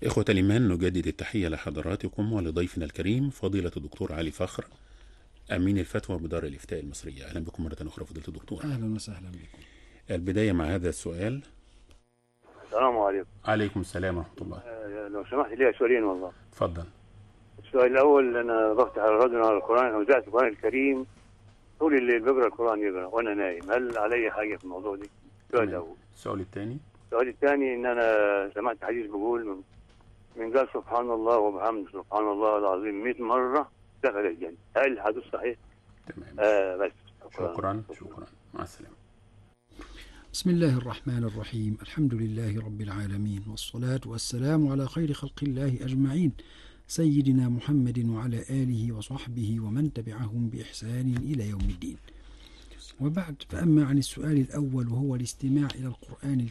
إخوة الإيمان، نجدد التحية لحضراتكم ولضيفنا الكريم فضيلة الدكتور علي فخر، أمين الفتوى بدار الإفتاء المصرية. أهلا بكم مرة أخرى فضيلة الدكتور. أهلا وسهلا بكم. البداية مع هذا السؤال. السلام عليكم. عليكم السلام ورحمة الله. لو سمحت لي سؤالين والله. تفضل. السؤال الأول، أنا بفتح على الراديو على القرآن أو ذات القرآن الكريم طول الليل بقرأ القرآن يقرأ وأنا نايم، هل علي حاجة في الموضوع دي؟ السؤال الأول. السؤال الثاني. السؤال الثاني إن أنا سمعت حديث بيقول من قال سبحان الله وبحمده سبحان الله العظيم 100 مرة دخل الجنة، هل الحديث صحيح؟ تمام. بس. شكرا. مع السلامة. بسم الله الرحمن الرحيم، الحمد لله رب العالمين، والصلاة والسلام على خير خلق الله أجمعين، سيدنا محمد وعلى آله وصحبه ومن تبعهم بإحسان إلى يوم الدين. وبعد، فأما عن السؤال الأول وهو الاستماع إلى القرآن